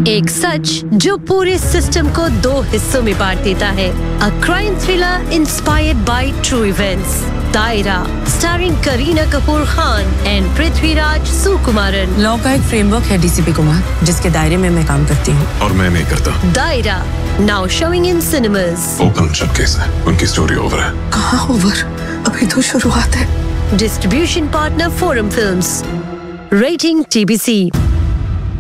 एक सच जो पूरे सिस्टम को 2 हिस्सों में बांट देता है। A crime thriller inspired by true events. दायरा, starring Kareena Kapoor Khan and Prithviraj Sukumaran. Law का एक फ्रेमवर्क है डीसीपी कुमार, जिसके दायरे में मैं काम करती हूँ। और मैं नहीं करता। दायरा now showing in cinemas. Open shut case है, उनकी स्टोरी ओवर है। कहाँ ओवर? अभी तो शुरुआत है। Distribution partner forum films. Rating TBC।